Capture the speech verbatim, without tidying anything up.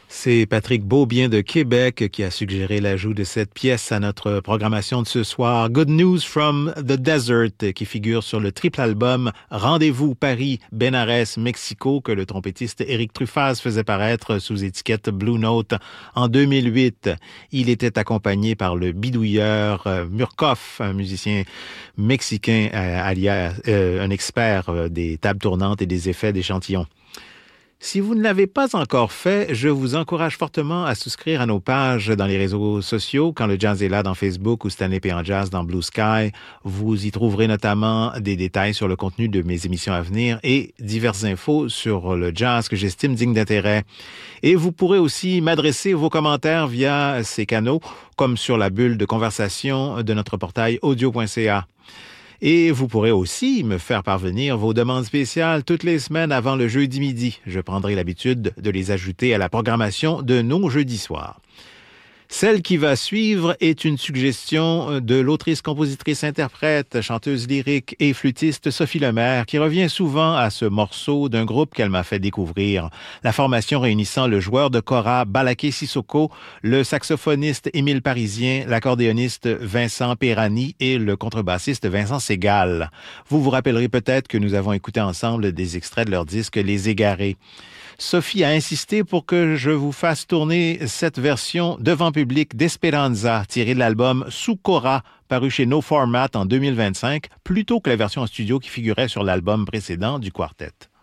C'est Patrick Beaubien de Québec qui a suggéré l'ajout de cette pièce à notre programmation de ce soir. Good News from the Desert, qui figure sur le triple album Rendez-vous Paris, Benares, Mexico, que le trompettiste Éric Truffaz faisait paraître sous étiquette Blue Note en deux mille huit. Il était accompagné par le bidouilleur Murkoff, un musicien mexicain euh, alias euh, un expert euh, des tables tournantes et des effets d'échantillons. Si vous ne l'avez pas encore fait, je vous encourage fortement à souscrire à nos pages dans les réseaux sociaux, Quand le jazz est là dans Facebook ou Stanley P. en Jazz dans Blue Sky. Vous y trouverez notamment des détails sur le contenu de mes émissions à venir et diverses infos sur le jazz que j'estime digne d'intérêt. Et vous pourrez aussi m'adresser vos commentaires via ces canaux, comme sur la bulle de conversation de notre portail audio point c a. Et vous pourrez aussi me faire parvenir vos demandes spéciales toutes les semaines avant le jeudi midi. Je prendrai l'habitude de les ajouter à la programmation de nos jeudis soirs. Celle qui va suivre est une suggestion de l'autrice, compositrice, interprète, chanteuse lyrique et flûtiste Sophie Lemaire, qui revient souvent à ce morceau d'un groupe qu'elle m'a fait découvrir. La formation réunissant le joueur de kora Balaké Sissoko, le saxophoniste Émile Parisien, l'accordéoniste Vincent Perani et le contrebassiste Vincent Segal. Vous vous rappellerez peut-être que nous avons écouté ensemble des extraits de leur disque Les Égarés. Sophie a insisté pour que je vous fasse tourner cette version devant public d'Esperanza, tirée de l'album Sous Kora, paru chez No Format en deux mille vingt-cinq, plutôt que la version en studio qui figurait sur l'album précédent du quartet.